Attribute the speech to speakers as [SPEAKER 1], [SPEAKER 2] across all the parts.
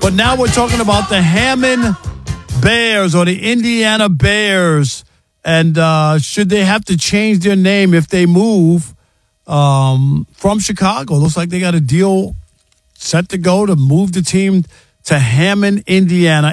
[SPEAKER 1] But now we're talking about the Hammond Bears or the Indiana Bears. And should they have to change their name if they move from Chicago? Looks like they got a deal set to go to move the team to Hammond, Indiana.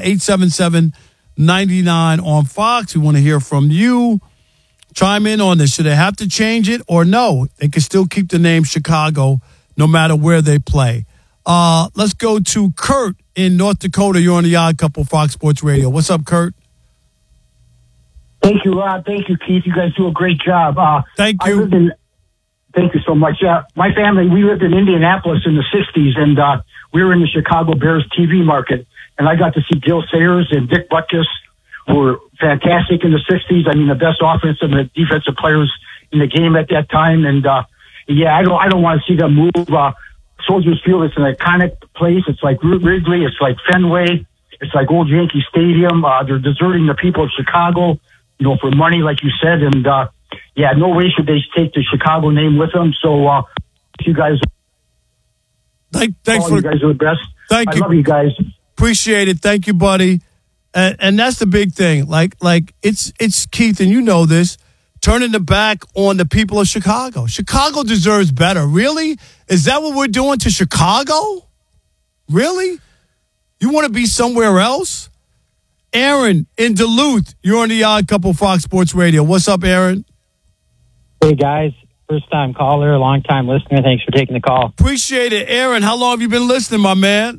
[SPEAKER 1] 877-99 on Fox. We want to hear from you. Chime in on this. Should they have to change it or no? They can still keep the name Chicago no matter where they play. Let's go to Kurt in North Dakota. You're on the Odd Couple, Fox Sports Radio. What's up, Kurt?
[SPEAKER 2] Thank you, Rob. Thank you, Keith. You guys do a great job.
[SPEAKER 1] Thank you.
[SPEAKER 2] Thank you so much. My family, we lived in Indianapolis in the 60s, and we were in the Chicago Bears TV market. And I got to see Gil Sayers and Dick Butkus, who were fantastic in the 60s. I mean, the best offensive and defensive players in the game at that time. And, I don't want to see them move. Soldiers Field, it's an iconic place. It's like Wrigley. It's like Fenway. It's like old Yankee Stadium. They're deserting the people of Chicago, for money, like you said. And, no way should they take the Chicago name with them. So, you guys.
[SPEAKER 1] Thanks for
[SPEAKER 2] you guys are the best.
[SPEAKER 1] Thank you.
[SPEAKER 2] I love you guys.
[SPEAKER 1] Appreciate it. Thank you, buddy. And that's the big thing. Like it's Keith, and you know this, turning the back on the people of Chicago. Chicago deserves better. Really? Is that what we're doing to Chicago? Really? You want to be somewhere else? Aaron in Duluth, you're on the Odd Couple, Fox Sports Radio. What's up, Aaron?
[SPEAKER 3] Hey, guys. First-time caller, long-time listener. Thanks for taking the call.
[SPEAKER 1] Appreciate it. Aaron, how long have you been listening, my man?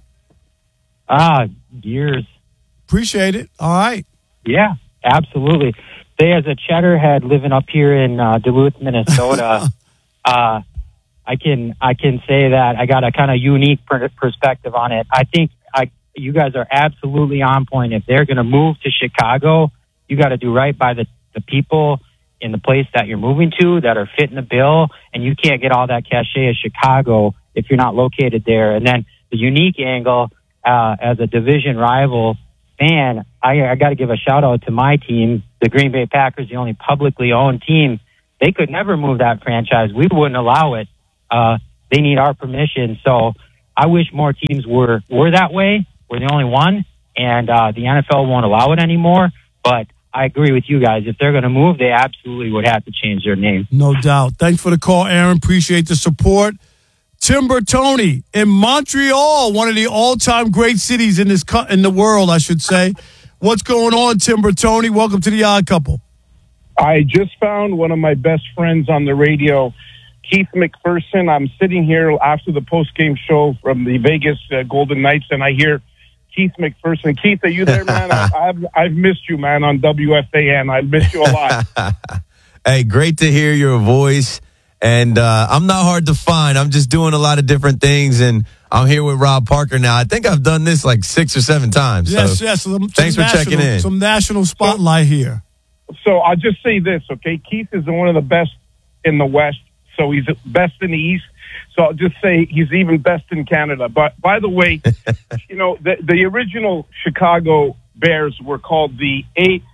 [SPEAKER 3] Years.
[SPEAKER 1] Appreciate it. All right.
[SPEAKER 3] Yeah, absolutely. Say, as a cheddarhead living up here in Duluth, Minnesota, I can say that I got a kind of unique perspective on it. I think you guys are absolutely on point. If they're going to move to Chicago, you got to do right by the people in the place that you're moving to that are fitting the bill, and you can't get all that cachet of Chicago if you're not located there. And then the unique angle, as a division rival fan, I got to give a shout out to my team, the Green Bay Packers, the only publicly owned team. They could never move that franchise. We wouldn't allow it. They need our permission. So I wish more teams were that way. We're the only one, and the NFL won't allow it anymore. But I agree with you guys. If they're going to move, they absolutely would have to change their name.
[SPEAKER 1] No doubt. Thanks for the call, Aaron. Appreciate the support. Timber Tony in Montreal, one of the all-time great cities in the world, I should say. What's going on, Timber Tony? Welcome to the Odd Couple.
[SPEAKER 4] I just found one of my best friends on the radio, Keith McPherson. I'm sitting here after the post-game show from the Vegas Golden Knights, and I hear Keith McPherson. Keith, are you there, man? I've missed you, man, on WFAN. I missed you a lot.
[SPEAKER 5] Hey, great to hear your voice. And I'm not hard to find. I'm just doing a lot of different things, and I'm here with Rob Parker now. I think I've done this like 6 or 7 times.
[SPEAKER 1] Yes,
[SPEAKER 5] so
[SPEAKER 1] yes.
[SPEAKER 5] Thanks for checking in.
[SPEAKER 1] Some national spotlight here.
[SPEAKER 4] So I'll just say this, okay? Keith is one of the best in the West, so he's best in the East. So I'll just say he's even best in Canada. But by the way, the original Chicago Bears were called the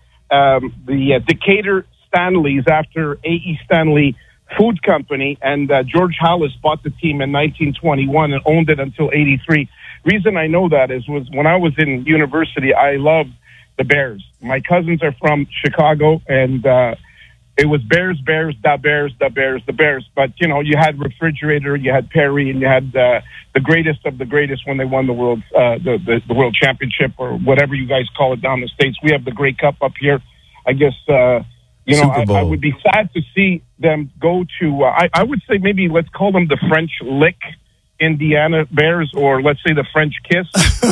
[SPEAKER 4] Decatur Stanleys after A.E. Stanley Food Company, and George Halas bought the team in 1921 and owned it until 83. Reason I know that was when I was in university, I loved the Bears. My cousins are from Chicago, and it was Bears, the Bears. But, you had Refrigerator, you had Perry, and you had the greatest of the greatest when they won the world the world championship, or whatever you guys call it down the States. We have the Grey Cup up here. I guess, I would be sad to see them go to, I would say maybe let's call them the French Lick Indiana Bears, or let's say the French Kiss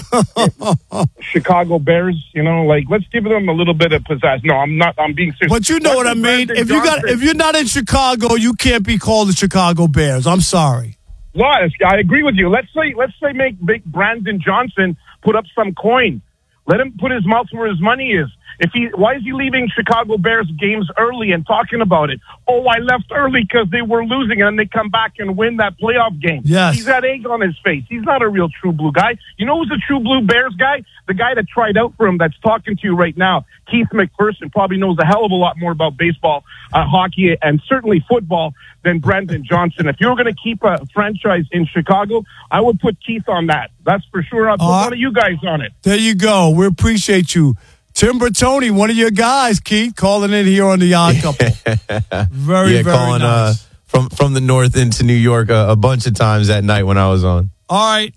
[SPEAKER 4] Chicago Bears. Let's give them a little bit of pizzazz. No, I'm being serious.
[SPEAKER 1] But you know what I mean. If you're not in Chicago, you can't be called the Chicago Bears. I'm sorry.
[SPEAKER 4] No, I agree with you. Let's say make Brandon Johnson put up some coin. Let him put his mouth where his money is. Why is he leaving Chicago Bears games early and talking about it? Oh, I left early because they were losing, and they come back and win that playoff game.
[SPEAKER 1] Yes.
[SPEAKER 4] He's got egg on his face. He's not a real true blue guy. You know who's a true blue Bears guy? The guy that tried out for him that's talking to you right now. Keith McPherson probably knows a hell of a lot more about baseball, hockey, and certainly football than Brendan Johnson. If you were going to keep a franchise in Chicago, I would put Keith on that. That's for sure. I'll put one of you guys on it.
[SPEAKER 1] There you go. We appreciate you. Tim Bertoni, one of your guys, Keith, calling in here on the Odd Couple. Very
[SPEAKER 5] calling,
[SPEAKER 1] nice.
[SPEAKER 5] From the north into New York a bunch of times that night when I was on.
[SPEAKER 1] All right.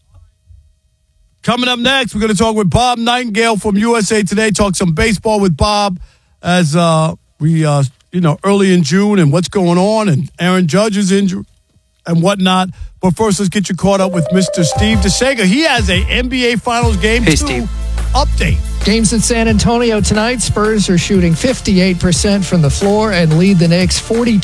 [SPEAKER 1] Coming up next, we're going to talk with Bob Nightingale from USA Today. Talk some baseball with Bob as we early in June and what's going on and Aaron Judge's injury and whatnot. But first, let's get you caught up with Mr. Steve DeSega. He has a NBA Finals Game 2 update.
[SPEAKER 6] Games at San Antonio tonight. Spurs are shooting 58% from the floor and lead the Knicks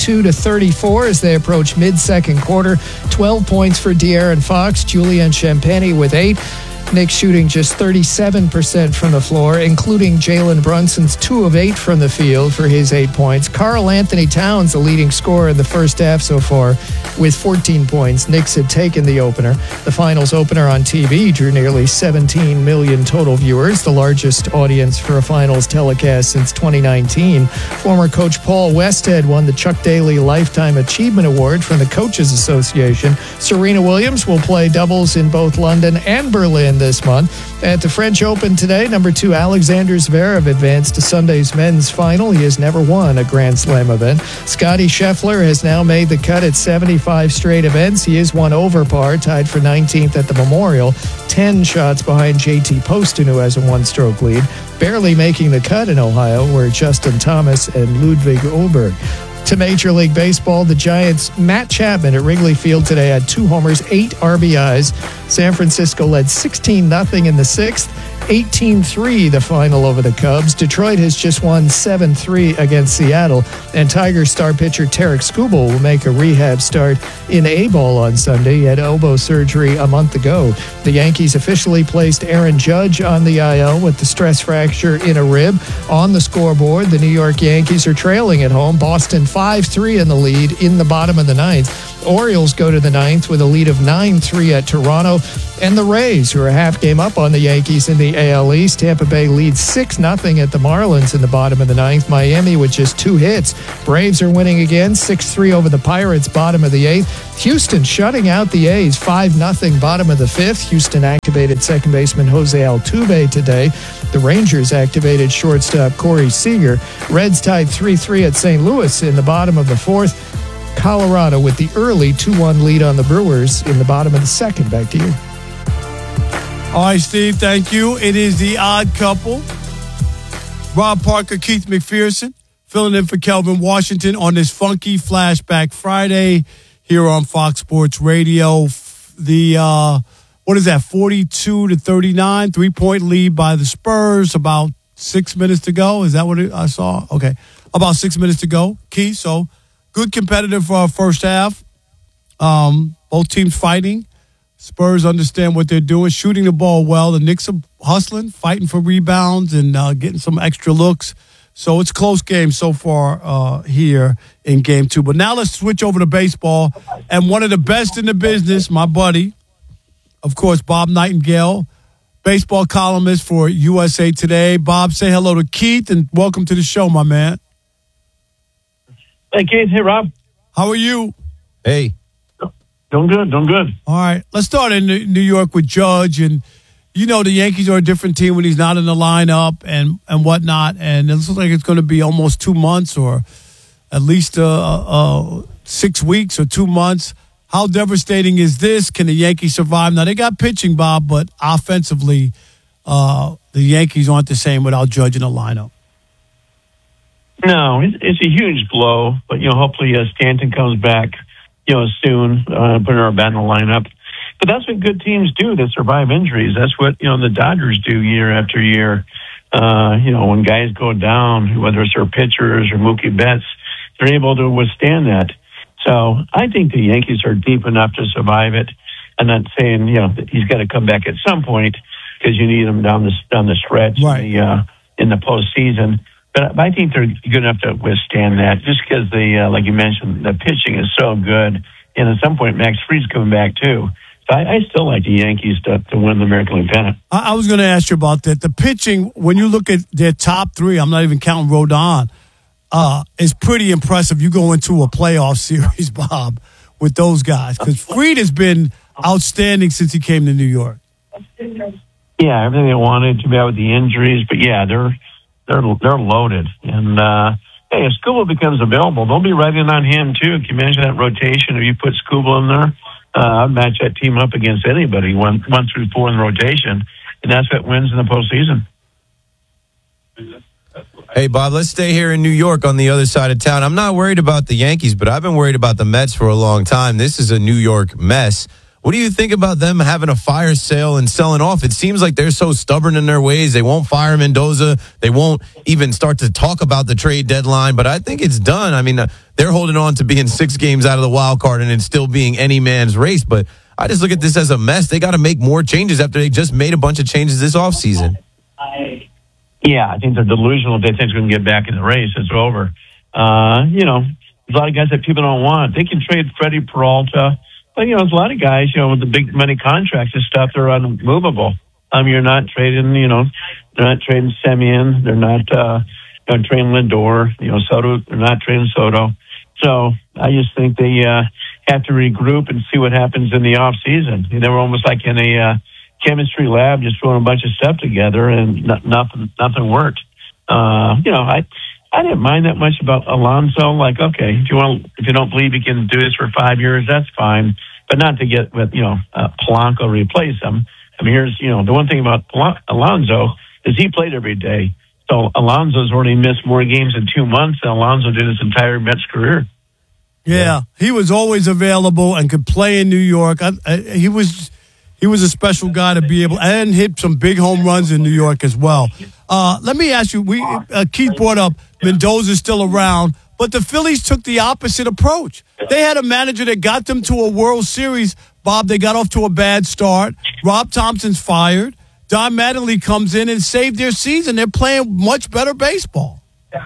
[SPEAKER 6] 42-34 as they approach mid-second quarter. 12 points for De'Aaron Fox, Julian Champagnie with 8. Knicks shooting just 37% from the floor, including Jalen Brunson's 2 of 8 from the field for his 8 points. Karl Anthony Towns, the leading scorer in the first half so far, with 14 points. Knicks had taken the opener. The finals opener on TV drew nearly 17 million total viewers, the largest audience for a finals telecast since 2019. Former coach Paul Westhead won the Chuck Daly Lifetime Achievement Award from the Coaches Association. Serena Williams will play doubles in both London and Berlin this month. At the French Open today, number 2 Alexander Zverev advanced to Sunday's men's final. He has never won a Grand Slam event. Scottie Scheffler has now made the cut at 75 straight events. He is 1 over par, tied for 19th at the Memorial, 10 shots behind JT Poston, who has a 1-stroke lead. Barely making the cut in Ohio were Justin Thomas and Ludwig Oberg. To Major League Baseball, the Giants' Matt Chapman at Wrigley Field today had 2 homers, 8 RBIs. San Francisco led 16-0 in the 6th, 18-3 the final over the Cubs. Detroit has just won 7-3 against Seattle, and Tigers star pitcher Tarek Skubal will make a rehab start in A-ball on Sunday. He had elbow surgery a month ago. The Yankees officially placed Aaron Judge on the IL with the stress fracture in a rib. On the scoreboard, the New York Yankees are trailing at home. Boston 5-3 in the lead in the bottom of the 9th. Orioles go to the 9th with a lead of 9-3 at Toronto. And the Rays, who are a half game up on the Yankees in the AL East. Tampa Bay leads 6-0 at the Marlins in the bottom of the 9th. Miami with just 2 hits. Braves are winning again, 6-3 over the Pirates, bottom of the 8th. Houston shutting out the A's, 5-0, bottom of the 5th. Houston activated second baseman Jose Altuve today. The Rangers activated shortstop Corey Seager. Reds tied 3-3 at St. Louis in the bottom of the 4th. Colorado with the early 2-1 lead on the Brewers in the bottom of the 2nd. Back to you.
[SPEAKER 1] All right, Steve, thank you. It is the Odd Couple. Rob Parker, Keith McPherson, filling in for Kelvin Washington on this funky Flashback Friday here on Fox Sports Radio. The, 42-39, 3-point lead by the Spurs, about 6 minutes to go. Is that what I saw? Okay. About 6 minutes to go, Keith. So good competitive for our first half. Both teams fighting. Spurs understand what they're doing, shooting the ball well. The Knicks are hustling, fighting for rebounds, and getting some extra looks. So it's a close game so far here in Game 2. But now let's switch over to baseball. And one of the best in the business, my buddy, of course, Bob Nightingale, baseball columnist for USA Today. Bob, say hello to Keith, and welcome to the show, my man.
[SPEAKER 7] Hey, Keith. Hey, Rob.
[SPEAKER 1] How are you?
[SPEAKER 5] Hey.
[SPEAKER 7] Doing good.
[SPEAKER 1] All right. Let's start in New York with Judge. And, you know, the Yankees are a different team when he's not in the lineup and whatnot. And it looks like it's going to be almost 2 months or at least 6 weeks or 2 months. How devastating is this? Can the Yankees survive? Now, they got pitching, Bob, but offensively, the Yankees aren't the same without Judge in the lineup.
[SPEAKER 7] No, it's a huge blow. But, hopefully Stanton comes back soon, putting our bat in the lineup. But that's what good teams do. They survive injuries. That's what, the Dodgers do year after year. When guys go down, whether it's their pitchers or Mookie Betts, they're able to withstand that. So I think the Yankees are deep enough to survive it. I'm not saying, that he's got to come back at some point because you need him down the stretch.
[SPEAKER 1] Right.
[SPEAKER 7] in the postseason. But I think they're good enough to withstand that, just because like you mentioned, the pitching is so good. And at some point, Max Fried's coming back too. So I still like the Yankees to win the American League pennant.
[SPEAKER 1] I was going to ask you about that. The pitching, when you look at their top three, I'm not even counting Rodon, is pretty impressive. You go into a playoff series, Bob, with those guys, because Fried has been outstanding since he came to New York.
[SPEAKER 7] Yeah, everything they wanted to be out with the injuries, but yeah, they're loaded. And hey, if Skubal becomes available, they'll be right in on him too. Can you imagine that rotation if you put Skubal in there? I'd match that team up against anybody, 1 through 4 in the rotation, and that's what wins in the postseason.
[SPEAKER 5] Hey, Bob, let's stay here in New York on the other side of town. I'm not worried about the Yankees, but I've been worried about the Mets for a long time. This is a New York mess. What do you think about them having a fire sale and selling off? It seems like they're so stubborn in their ways. They won't fire Mendoza. They won't even start to talk about the trade deadline. But I think it's done. I mean, they're holding on to being 6 games out of the wild card and it still being any man's race. But I just look at this as a mess. They got to make more changes after they just made a bunch of changes this offseason.
[SPEAKER 7] Yeah, I think they're delusional if they think they're going to get back in the race. It's over. There's a lot of guys that people don't want. They can trade Freddie Peralta. But, there's a lot of guys, with the big money contracts and stuff, they're unmovable. You're not trading, they're not trading Semien. They're not trading Lindor. Soto, they're not trading Soto. So I just think they have to regroup and see what happens in the off season. They were almost like in a chemistry lab, just throwing a bunch of stuff together, and nothing worked. I didn't mind that much about Alonso. Like, okay, if you don't believe he can do this for 5 years, that's fine, but not to get with Polanco replace him. I mean, here's the one thing about Alonso is he played every day. So Alonso's already missed more games in 2 months than Alonso did his entire Mets career.
[SPEAKER 1] Yeah, he was always available and could play in New York. He was a special guy to be able and hit some big home runs in New York as well. Let me ask you, Keith brought up Mendoza's still around, but the Phillies took the opposite approach. They had a manager that got them to a World Series. Bob, they got off to a bad start. Rob Thompson's fired. Don Mattingly comes in and saved their season. They're playing much better baseball.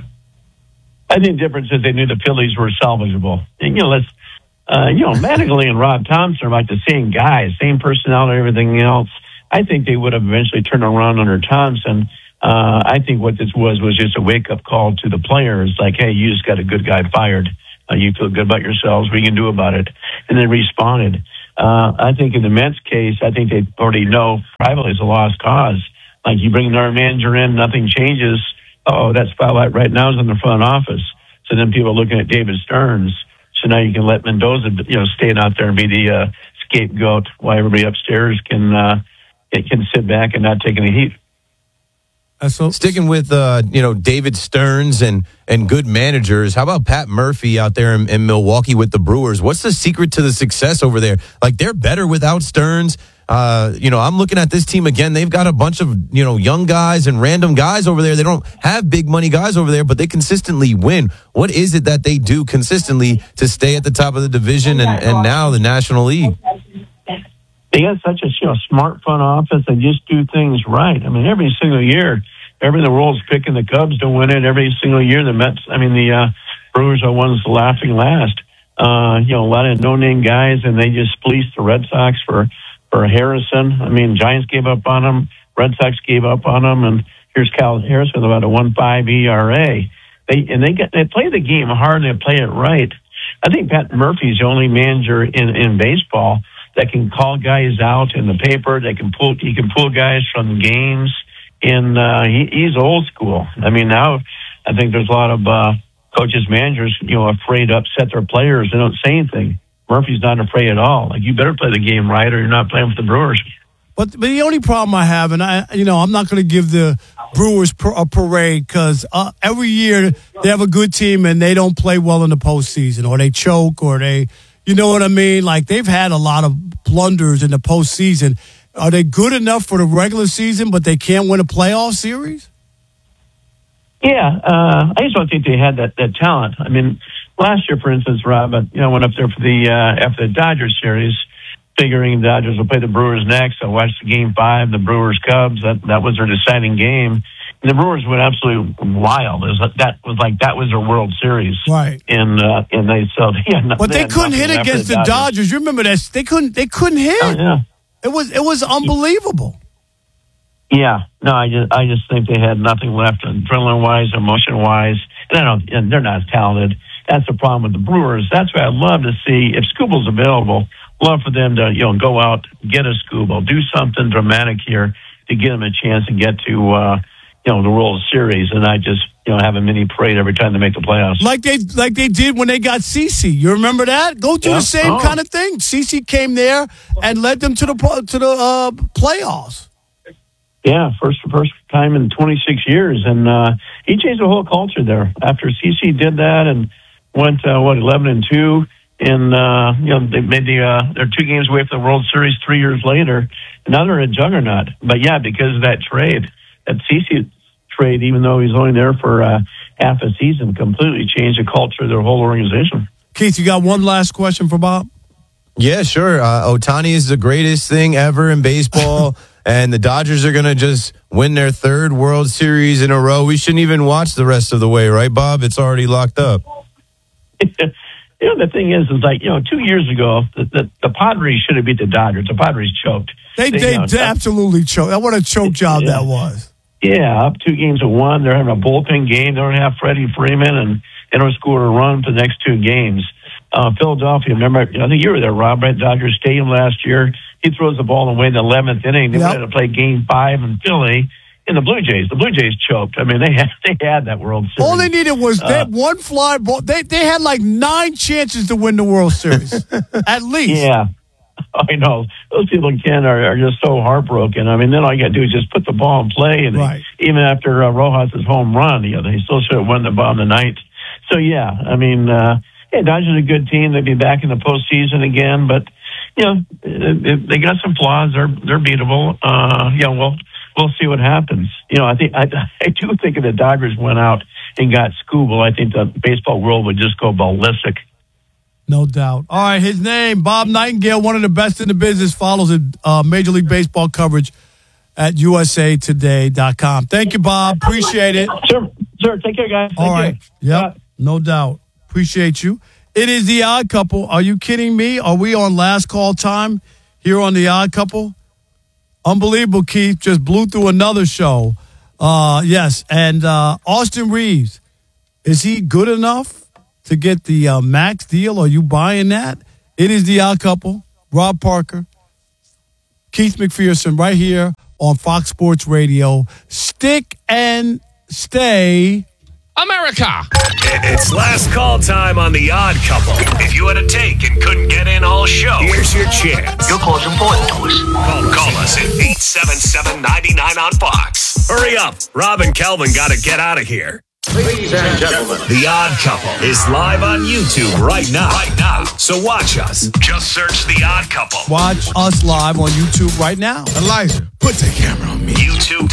[SPEAKER 7] I think the difference is they knew the Phillies were salvageable. And, Mattingly and Rob Thompson are like the same guys, same personality, everything else. I think they would have eventually turned around under Thompson. I think what this was just a wake-up call to the players, like, hey, you just got a good guy fired. You feel good about yourselves. What are you going to do about it? And they responded. I think in the Mets case, I think they already know privately it's a lost cause. Like, you bring another manager in, nothing changes. Oh, that spotlight right now is in the front office. So then people are looking at David Stearns. So now you can let Mendoza, stay out there and be the scapegoat while everybody upstairs can sit back and not take any heat.
[SPEAKER 5] So sticking with David Stearns and good managers, how about Pat Murphy out there in Milwaukee with the Brewers? What's the secret to the success over there? Like, they're better without Stearns. I'm looking at this team again. They've got a bunch of young guys and random guys over there. They don't have big money guys over there, but they consistently win. What is it that they do consistently to stay at the top of the division and now the National League?
[SPEAKER 7] They got such a smart front office. They just do things right. I mean, every single year, everybody in the world's picking the Cubs to win it. Every single year, the Brewers are ones laughing last. A lot of no-name guys, and they just fleeced the Red Sox for Harrison. I mean, Giants gave up on him. Red Sox gave up on him, and here's Cal Harrison with about a 1.5 ERA. They play the game hard and they play it right. I think Pat Murphy's the only manager in baseball that can call guys out in the paper. He can pull guys from games, and he's old school. I mean, now I think there's a lot of coaches, managers, afraid to upset their players. They don't say anything. Murphy's not afraid at all. Like, you better play the game right, or you're not playing for the Brewers.
[SPEAKER 1] But the only problem I have, and I'm not going to give the Brewers a parade, because every year they have a good team and they don't play well in the postseason, or they choke, or they. You know what I mean? Like, they've had a lot of blunders in the postseason. Are they good enough for the regular season, but they can't win a playoff series?
[SPEAKER 7] Yeah, I just don't think they had that talent. I mean, last year, for instance, Rob, went up there for after the Dodgers series, figuring the Dodgers will play the Brewers next. I watched the Game 5, the Brewers-Cubs. That was their deciding game. The Brewers went absolutely wild. That was their World Series,
[SPEAKER 1] right?
[SPEAKER 7] And they
[SPEAKER 1] couldn't hit against the Dodgers. You remember that? They couldn't hit.
[SPEAKER 7] Oh, yeah.
[SPEAKER 1] It was unbelievable.
[SPEAKER 7] Yeah, no, I just think they had nothing left, adrenaline wise, emotion wise, and they're not talented. That's the problem with the Brewers. That's why I'd love to see if Skubal's available. Love for them to go out, get a Skubal, do something dramatic here to give them a chance to get to the World Series, and I just have a mini parade every time they make the playoffs.
[SPEAKER 1] Like they did when they got CeCe. You remember that? Go through the same kind of thing. CeCe came there and led them to the playoffs.
[SPEAKER 7] Yeah, first time in 26 years, and he changed the whole culture there. After CeCe did that and went 11-2, and they made they're 2 games away from the World Series 3 years later. And now they're a juggernaut. But yeah, because of that trade, that CeCe trade, even though he's only there for half a season, completely changed the culture of their whole organization.
[SPEAKER 1] Keith, you got one last question for Bob?
[SPEAKER 5] Yeah, sure. Ohtani is the greatest thing ever in baseball. And the Dodgers are going to just win their 3rd World Series in a row. We shouldn't even watch the rest of the way, right, Bob? It's already locked up.
[SPEAKER 7] The thing is 2 years ago, the Padres should have beat the Dodgers. The Padres choked.
[SPEAKER 1] They absolutely choked. What a choke job that was.
[SPEAKER 7] Yeah, up 2-1. They're having a bullpen game. They don't have Freddie Freeman, and they don't score a run for the next 2 games. Philadelphia, remember, I think you were there, Rob, right? Dodger Stadium last year. He throws the ball away in the 11th inning. They had to play Game 5 in Philly. And the Blue Jays choked. I mean, they had that World Series.
[SPEAKER 1] All they needed was that one fly ball. They had like 9 chances to win the World Series, at least.
[SPEAKER 7] Yeah, I know. Those people in Canada are just so heartbroken. I mean, then all you got to do is just put the ball in play. And even after Rojas' home run, they still should have won the bottom of the 9th. So, yeah, I mean, Dodgers are a good team. They'll be back in the postseason again. But, they got some flaws. They're beatable. We'll see what happens. I do think if the Dodgers went out and got Skubal, I think the baseball world would just go ballistic.
[SPEAKER 1] No doubt. All right, his name, Bob Nightingale, one of the best in the business, follows Major League Baseball coverage at usatoday.com. Thank you, Bob. Appreciate it.
[SPEAKER 7] Sure. Take care, guys.
[SPEAKER 1] All right. Yep, no doubt. Appreciate you. It is The Odd Couple. Are you kidding me? Are we on last call time here on The Odd Couple? Unbelievable, Keith. Just blew through another show. Yes, and Austin Reeves, is he good enough to get the max deal? Are you buying that? It is The Odd Couple. Rob Parker, Keith McPherson, right here on Fox Sports Radio. Stick and stay.
[SPEAKER 8] America.
[SPEAKER 9] It's last call time on The Odd Couple. If you had a take and couldn't get in all show, here's your chance.
[SPEAKER 10] Your call's important to us.
[SPEAKER 9] Call us at 877-99 on Fox. Hurry up. Rob and Kelvin got to get out of here.
[SPEAKER 10] Ladies and gentlemen,
[SPEAKER 9] The Odd Couple is live on YouTube right now. So watch us. Just search The Odd Couple.
[SPEAKER 1] Watch us live on YouTube right now.
[SPEAKER 11] Elijah, put the camera on me.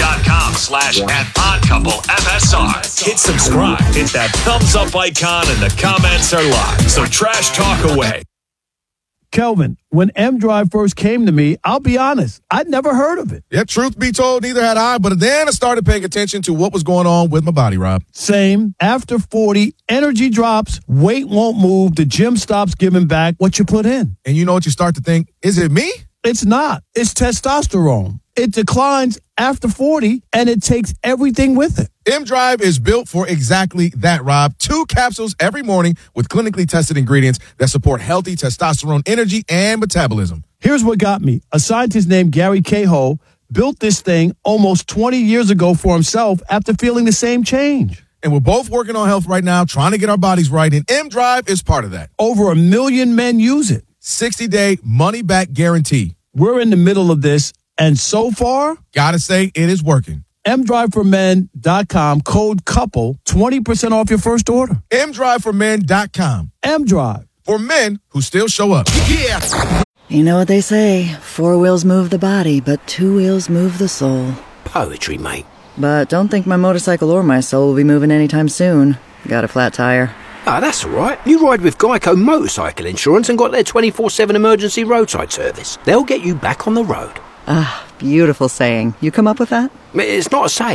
[SPEAKER 9] YouTube.com/@oddcouplefsr. Hit subscribe. Hit that thumbs up icon and the comments are live. So trash talk away.
[SPEAKER 1] Kelvin, when M-Drive first came to me, I'll be honest, I'd never heard of it.
[SPEAKER 11] Yeah, truth be told, neither had I, but then I started paying attention to what was going on with my body, Rob.
[SPEAKER 1] Same. After 40, energy drops, weight won't move, the gym stops giving back what you put in.
[SPEAKER 11] And you know what you start to think? Is it me?
[SPEAKER 1] It's not. It's testosterone. It declines after 40, and it takes everything with it.
[SPEAKER 11] M-Drive is built for exactly that, Rob. 2 capsules every morning with clinically tested ingredients that support healthy testosterone energy and metabolism.
[SPEAKER 1] Here's what got me. A scientist named Gary Cahill built this thing almost 20 years ago for himself after feeling the same change.
[SPEAKER 11] And we're both working on health right now, trying to get our bodies right, and M-Drive is part of that.
[SPEAKER 1] Over 1 million men use it.
[SPEAKER 11] 60-day money-back guarantee.
[SPEAKER 1] We're in the middle of this, and so far,
[SPEAKER 11] gotta say, it is working.
[SPEAKER 1] MDriveForMen.com, code COUPLE, 20% off your first order.
[SPEAKER 11] MDriveForMen.com.
[SPEAKER 1] M-Drive.
[SPEAKER 11] For men who still show up. Yeah.
[SPEAKER 12] You know what they say, 4 wheels move the body, but 2 wheels move the soul.
[SPEAKER 10] Poetry, mate.
[SPEAKER 12] But don't think my motorcycle or my soul will be moving anytime soon. Got a flat tire.
[SPEAKER 10] Ah, that's all right. You ride with Geico Motorcycle Insurance and got their 24/7 emergency roadside service. They'll get you back on the road.
[SPEAKER 12] Ah, beautiful saying. You come up with that?
[SPEAKER 10] It's not a saying.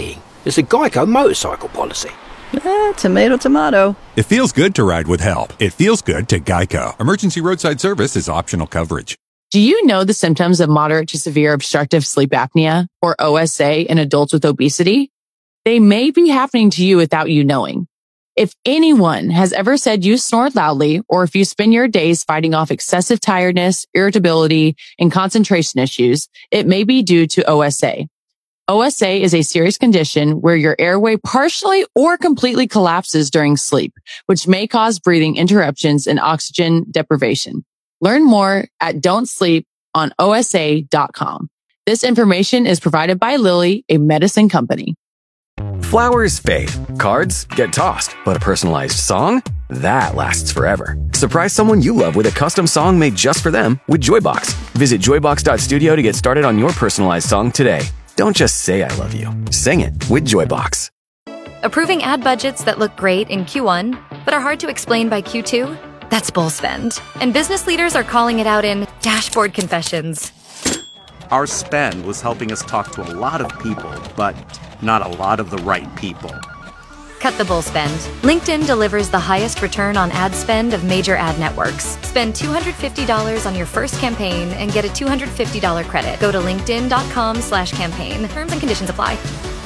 [SPEAKER 10] It's a Geico motorcycle policy.
[SPEAKER 12] Tomato, tomato.
[SPEAKER 8] It feels good to ride with help. It feels good to Geico. Emergency roadside service is optional coverage.
[SPEAKER 13] Do you know the symptoms of moderate to severe obstructive sleep apnea, or OSA, in adults with obesity? They may be happening to you without you knowing. If anyone has ever said you snore loudly, or if you spend your days fighting off excessive tiredness, irritability, and concentration issues, it may be due to OSA. OSA is a serious condition where your airway partially or completely collapses during sleep, which may cause breathing interruptions and oxygen deprivation. Learn more at don'tsleeponosa.com. This information is provided by Lilly, a medicine company.
[SPEAKER 14] Flowers fade, cards get tossed, but a personalized song? That lasts forever. Surprise someone you love with a custom song made just for them with Joybox. Visit joybox.studio to get started on your personalized song today. Don't just say I love you. Sing it with Joybox.
[SPEAKER 15] Approving ad budgets that look great in Q1, but are hard to explain by Q2? That's bull spend. And business leaders are calling it out in dashboard confessions.
[SPEAKER 16] Our spend was helping us talk to a lot of people, but not a lot of the right people.
[SPEAKER 15] Cut the bull spend. LinkedIn delivers the highest return on ad spend of major ad networks. Spend $250 on your first campaign and get a $250 credit. Go to linkedin.com/campaign. Terms and conditions apply.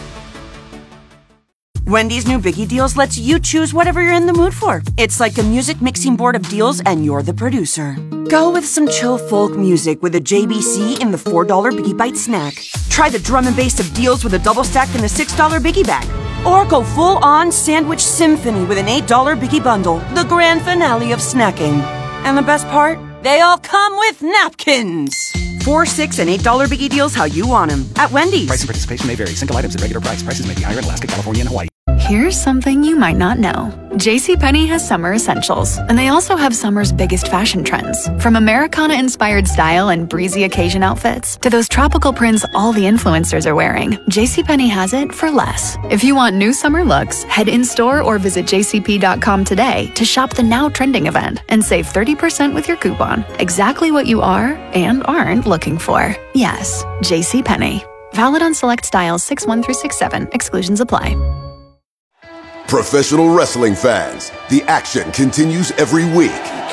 [SPEAKER 17] Wendy's new Biggie Deals lets you choose whatever you're in the mood for. It's like a music mixing board of deals and you're the producer. Go with some chill folk music with a JBC in the $4 Biggie Bite snack. Try the drum and bass of deals with a double stack in the $6 Biggie Bag. Or go full-on sandwich symphony with an $8 Biggie Bundle, the grand finale of snacking. And the best part? They all come with napkins. $4, $6, and $8 Biggie Deals how you want them at Wendy's.
[SPEAKER 18] Price and participation may vary. Single items at regular price. Prices may be higher in Alaska, California, and Hawaii.
[SPEAKER 19] Here's something you might not know. JCPenney has summer essentials, and they also have summer's biggest fashion trends. From Americana-inspired style and breezy occasion outfits to those tropical prints all the influencers are wearing, JCPenney has it for less. If you want new summer looks, head in-store or visit jcp.com today to shop the now trending event and save 30% with your coupon. Exactly what you are and aren't looking for. Yes, JCPenney. Valid on select styles 6-1 through 6-7. Exclusions apply.
[SPEAKER 20] Professional wrestling fans, the action continues every week.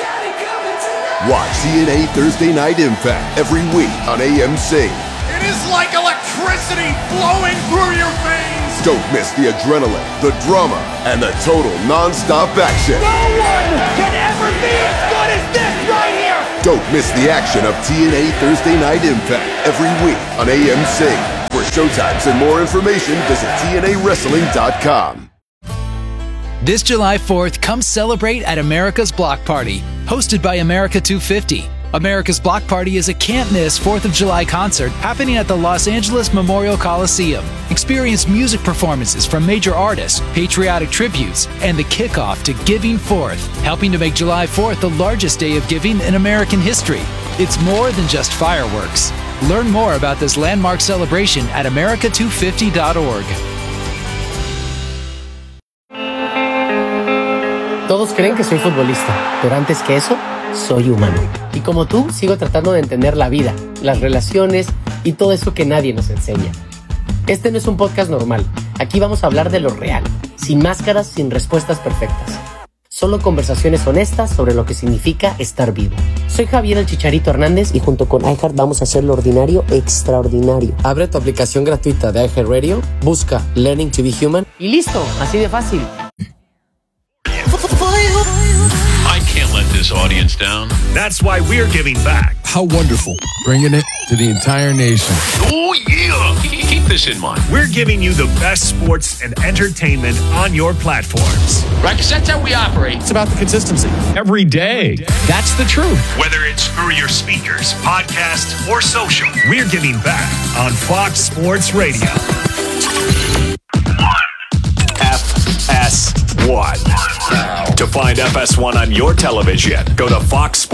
[SPEAKER 20] Watch TNA Thursday Night Impact every week on AMC.
[SPEAKER 21] It is like electricity flowing through your veins.
[SPEAKER 20] Don't miss the adrenaline, the drama, and the total non-stop action.
[SPEAKER 21] No one can ever be as good as this right here.
[SPEAKER 20] Don't miss the action of TNA Thursday Night Impact every week on AMC. For showtimes and more information, visit TNAWrestling.com.
[SPEAKER 22] This July 4th, come celebrate at America's Block Party, hosted by America 250. America's Block Party is a can't-miss 4th of July concert happening at the Los Angeles Memorial Coliseum. Experience music performances from major artists, patriotic tributes, and the kickoff to Giving Forth, helping to make July 4th the largest day of giving in American history. It's more than just fireworks. Learn more about this landmark celebration at america250.org.
[SPEAKER 23] Todos creen que soy futbolista, pero antes que eso, soy humano. Y como tú, sigo tratando de entender la vida, las relaciones y todo eso que nadie nos enseña. Este no es un podcast normal. Aquí vamos a hablar de lo real, sin máscaras, sin respuestas perfectas. Solo conversaciones honestas sobre lo que significa estar vivo. Soy Javier el Chicharito Hernández y junto con iHeart vamos a hacer lo ordinario extraordinario. Abre tu aplicación gratuita de iHeartRadio, busca Learning to be Human y listo, así de fácil.
[SPEAKER 9] I can't let this audience down. That's why we're giving back.
[SPEAKER 11] How wonderful. Bringing it to the entire nation.
[SPEAKER 9] Oh, yeah. Keep this in mind. We're giving you the best sports and entertainment on your platforms.
[SPEAKER 24] Right, because that's how we operate.
[SPEAKER 9] It's about the consistency. Every day. That's the truth. Whether it's through your speakers, podcast, or social, we're giving back on Fox Sports Radio. FS1. To find FS1 on your television, go to Fox Sports.